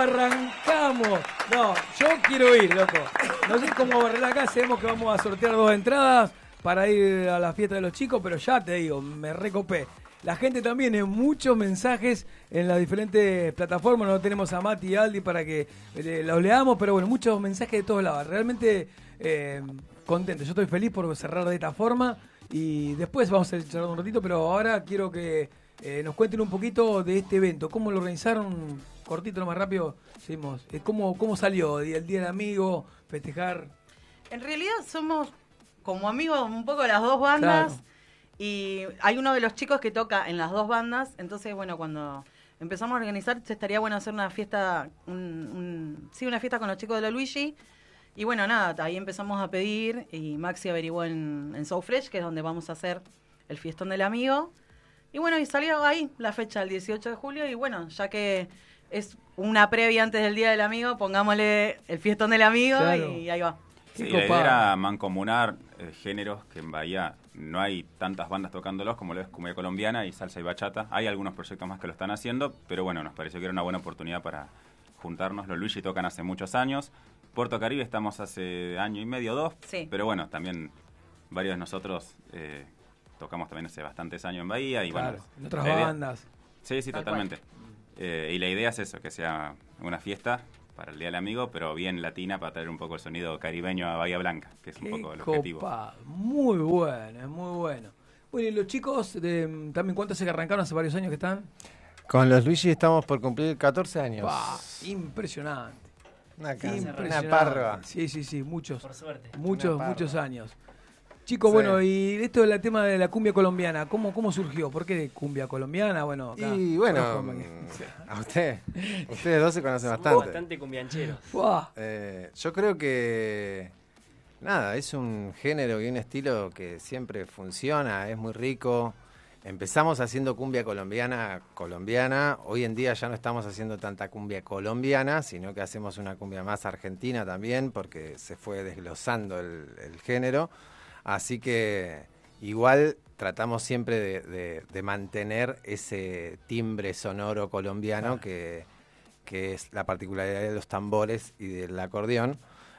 arrancamos? No, yo quiero ir, loco. No sé cómo va a arreglar acá, sabemos que vamos a sortear 2 entradas para ir a la fiesta de los chicos, pero ya te digo, me recopé. La gente también, muchos mensajes en las diferentes plataformas. No tenemos a Mati y Aldi para que los leamos, pero bueno, muchos mensajes de todos lados. Realmente contento. Yo estoy feliz por cerrar de esta forma y después vamos a charlar un ratito, pero ahora quiero que nos cuenten un poquito de este evento. ¿Cómo lo organizaron? Cortito, lo más rápido. Seguimos. ¿Cómo salió el Día del Amigo? Festejar. En realidad somos como amigos un poco de las dos bandas. Claro. Y hay uno de los chicos que toca en las dos bandas, entonces, bueno, cuando empezamos a organizar, estaría bueno hacer una fiesta, una fiesta con los chicos de la Luigi. Y bueno, nada, ahí empezamos a pedir y Maxi averiguó en So Fresh, que es donde vamos a hacer el fiestón del amigo. Y bueno, y salió ahí la fecha, el 18 de julio, y bueno, ya que es una previa antes del Día del Amigo, pongámosle el fiestón del amigo, claro. Y ahí va. Sí, la idea era mancomunar géneros que en Bahía no hay tantas bandas tocándolos como lo es cumbia colombiana y salsa y bachata. Hay algunos proyectos más que lo están haciendo, pero bueno, nos pareció que era una buena oportunidad para juntarnos. Los Luigi tocan hace muchos años. Puerto Caribe estamos hace año y medio, 2. Sí. Pero bueno, también varios de nosotros tocamos también hace bastantes años en Bahía. Y claro, bueno, en otras bandas. Sí, totalmente. Y la idea es eso, que sea una fiesta para el Día del Amigo, pero bien latina, para traer un poco el sonido caribeño a Bahía Blanca, que es un poco el objetivo. Muy bueno, muy bueno. Bueno, y los chicos, también, ¿cuántos se arrancaron hace varios años que están? Con los Luigi estamos por cumplir 14 años. Impresionante. Una parva. Sí, muchos. Por suerte. Muchos años. Chicos, bueno, y esto del tema de la cumbia colombiana, ¿cómo surgió? ¿Por qué cumbia colombiana? Bueno, acá, y bueno, a ustedes dos se conocen bastante. Bastante cumbiancheros. Yo creo que, nada, es un género y un estilo que siempre funciona, es muy rico. Empezamos haciendo cumbia colombiana. Hoy en día ya no estamos haciendo tanta cumbia colombiana, sino que hacemos una cumbia más argentina también, porque se fue desglosando el género. Así que igual tratamos siempre de mantener ese timbre sonoro colombiano que es la particularidad de los tambores y del acordeón.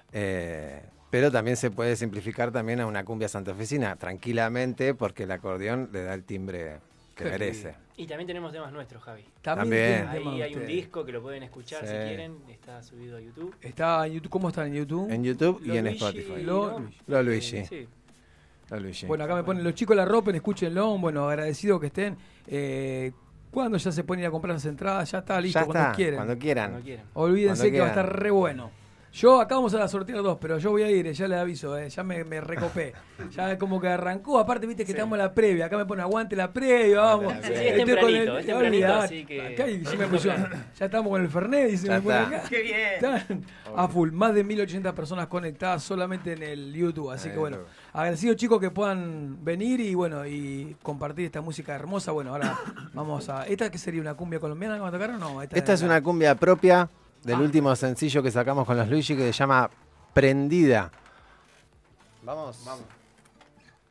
Pero también se puede simplificar también a una cumbia santafesina, tranquilamente, porque el acordeón le da el timbre que merece. Y también tenemos temas nuestros, Javi. También. Ahí hay un disco que lo pueden escuchar si quieren. Está subido a YouTube. Está en YouTube. ¿Cómo está en YouTube? En YouTube y en Spotify. Lo Luigi. Sí. Bueno, acá me ponen los chicos la ropa, escúchenlo. Bueno, agradecido que estén. ¿Cuándo ya se pueden ir a comprar las entradas? Ya está listo, cuando quieran. Olvídense que va a estar re bueno. Yo acá vamos a sortear 2, pero yo voy a ir, ya les aviso, ya me recopé. Ya como que arrancó, aparte viste que estamos en la previa, acá me pone aguante la previa, vamos. Sí, es tempranito, así que... Acá y me pusieron, ya estamos con el Fernet y se me pone acá. ¡Qué bien! Están a full, más de 1800 personas conectadas solamente en el YouTube, así que bueno, agradecido chicos que puedan venir y bueno, y compartir esta música hermosa. Bueno, ahora vamos a... ¿Esta qué sería, una cumbia colombiana que va a tocar o no? Esta es una cumbia propia del último sencillo que sacamos con los Luigi, que se llama Prendida. Vamos.